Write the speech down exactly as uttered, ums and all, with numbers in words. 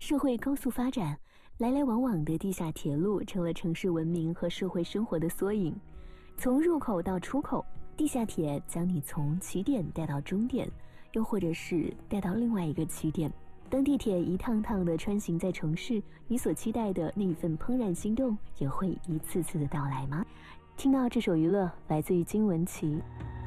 社会高速发展，来来往往的地下铁路成了城市文明和社会生活的缩影。从入口到出口，地下铁将你从起点带到终点，又或者是带到另外一个起点。当地铁一趟趟的穿行在城市，你所期待的那一份怦然心动也会一次次的到来吗？听到这首娱乐来自于金玟岐。